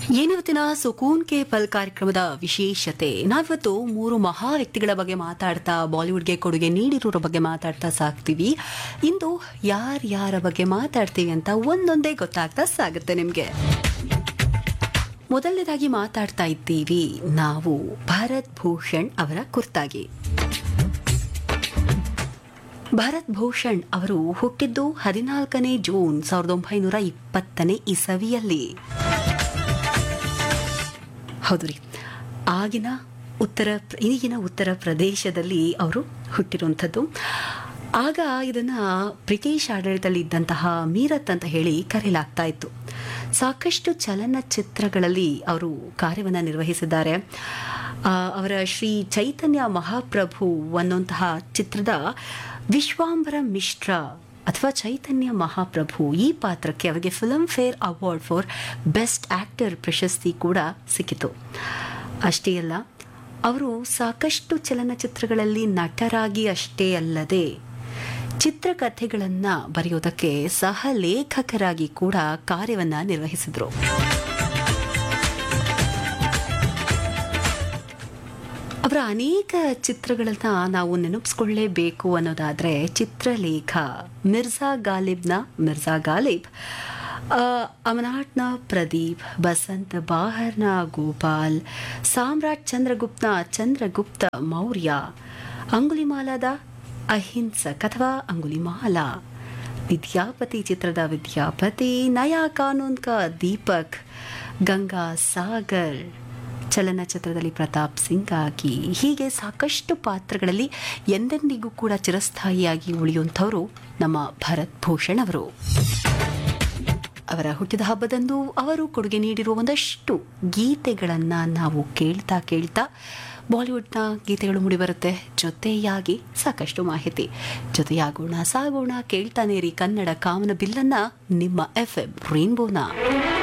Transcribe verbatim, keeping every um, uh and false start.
ಏನಿವತ್ತಿನ ಸುಕೂನ್ K ಪಲ್ ಕಾರ್ಯಕ್ರಮದ ವಿಶೇಷತೆ, ನಾವಿವತ್ತು ಮೂರು ಮಹಾ ವ್ಯಕ್ತಿಗಳ ಬಗ್ಗೆ ಮಾತಾಡ್ತಾ ಬಾಲಿವುಡ್ಗೆ ಕೊಡುಗೆ ನೀಡಿರೋರ ಬಗ್ಗೆ ಮಾತಾಡ್ತಾ ಸಾಕ್ತೀವಿ. ಇಂದು ಯಾರ್ಯಾರ ಬಗ್ಗೆ ಮಾತಾಡ್ತೀವಿ ಅಂತ ಒಂದೊಂದೇ ಗೊತ್ತಾಗ್ತಾ ಸಾಗುತ್ತೆ ನಿಮಗೆ. ಮೊದಲನೇದಾಗಿ ಮಾತಾಡ್ತಾ ಇದ್ದೀವಿ ನಾವು ಭರತ್ ಭೂಷಣ್ ಅವರ ಕುರಿತಾಗಿ. ಭರತ್ ಭೂಷಣ್ ಅವರು ಹುಟ್ಟಿದ್ದು ಹದಿನಾಲ್ಕನೇ ಜೂನ್ ಸಾವಿರದ ಒಂಬೈನೂರ ಇಪ್ಪತ್ತನೇ ಇಸವಿಯಲ್ಲಿ. ಹೌದು ರೀ, ಆಗಿನ ಉತ್ತರ ಈಗಿನ ಉತ್ತರ ಪ್ರದೇಶದಲ್ಲಿ ಅವರು ಹುಟ್ಟಿರುವಂಥದ್ದು. ಆಗ ಇದನ್ನು ಬ್ರಿಟಿಷ್ ಆಡಳಿತದಲ್ಲಿ ಇದ್ದಂತಹ ಮೀರತ್ ಅಂತ ಹೇಳಿ ಕರೆಯಲಾಗ್ತಾ ಇತ್ತು. ಸಾಕಷ್ಟು ಚಲನಚಿತ್ರಗಳಲ್ಲಿ ಅವರು ಕಾರ್ಯವನ್ನು ನಿರ್ವಹಿಸಿದ್ದಾರೆ. ಅವರ ಶ್ರೀ ಚೈತನ್ಯ ಮಹಾಪ್ರಭು ಅನ್ನುವಂತಹ ಚಿತ್ರದ ವಿಶ್ವಾಂಬರ ಮಿಶ್ರ ಅಥವಾ ಚೈತನ್ಯ ಮಹಾಪ್ರಭು ಈ ಪಾತ್ರಕ್ಕೆ ಅವರಿಗೆ film fair award for best actor ಪ್ರಶಸ್ತಿ ಕೂಡ ಸಿಕ್ಕಿತು. ಅಷ್ಟೇ ಅಲ್ಲ, ಅವರು ಸಾಕಷ್ಟು ಚಲನಚಿತ್ರಗಳಲ್ಲಿ ನಟರಾಗಿ ಅಷ್ಟೇ ಅಲ್ಲದೆ ಚಿತ್ರಕಥೆಗಳನ್ನು ಬರೆಯೋದಕ್ಕೆ ಸಹ ಲೇಖಕರಾಗಿ ಕೂಡ ಕಾರ್ಯವನ್ನು ನಿರ್ವಹಿಸಿದರು. ಅವರ ಅನೇಕ ಚಿತ್ರಗಳನ್ನ ನಾವು ನೆನಪಿಸ್ಕೊಳ್ಳೇಬೇಕು ಅನ್ನೋದಾದರೆ ಚಿತ್ರಲೇಖ, ಮಿರ್ಜಾ ಗಾಲಿಬ್ನ ಮಿರ್ಜಾ ಗಾಲಿಬ್, ಅಮನಾಟ್ನ ಪ್ರದೀಪ್, ಬಸಂತ್ ಬಾಹರ್ನ ಗೋಪಾಲ್, ಸಾಮ್ರಾಟ್ ಚಂದ್ರಗುಪ್ತನ ಚಂದ್ರಗುಪ್ತ ಮೌರ್ಯ, ಅಂಗುಲಿಮಾಲಾದ ಅಹಿಂಸಕ್ ಅಥವಾ ಅಂಗುಲಿಮಾಲ, ವಿದ್ಯಾಪತಿ ಚಿತ್ರದ ವಿದ್ಯಾಪತಿ, ನಯಾ ಕಾನೂನ್ ಕಾ ದೀಪಕ್, ಗಂಗಾ ಸಾಗರ್ ಚಲನಚಿತ್ರದಲ್ಲಿ ಪ್ರತಾಪ್ ಸಿಂಗ್ ಆಗಿ, ಹೀಗೆ ಸಾಕಷ್ಟು ಪಾತ್ರಗಳಲ್ಲಿ ಎಂದೆಂದಿಗೂ ಕೂಡ ಚಿರಸ್ಥಾಯಿಯಾಗಿ ಉಳಿಯುವಂಥವರು ನಮ್ಮ ಭರತ್ ಭೂಷಣ್ ಅವರು. ಅವರ ಹುಟ್ಟಿದ ಹಬ್ಬದಂದು ಅವರು ಕೊಡುಗೆ ನೀಡಿರುವ ಒಂದಷ್ಟು ಗೀತೆಗಳನ್ನು ನಾವು ಕೇಳ್ತಾ ಕೇಳ್ತಾ ಬಾಲಿವುಡ್ನ ಗೀತೆಗಳು ಮೂಡಿಬರುತ್ತೆ. ಜೊತೆಯಾಗಿ ಸಾಕಷ್ಟು ಮಾಹಿತಿ. ಜೊತೆಯಾಗೋಣ, ಸಾಗೋಣ, ಕೇಳ್ತಾನೆ ರೀ ಕನ್ನಡ ಕಾಮನ ಬಿಲ್ಲನ್ನ, ನಿಮ್ಮ ಎಫ್ ಎಂ ರೈನ್ಬೋನ.